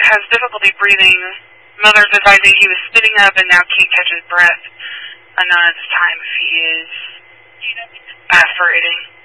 has difficulty breathing. Mother's advising he was spitting up and now can't catch his breath. Unknown at this time if he is aspirating.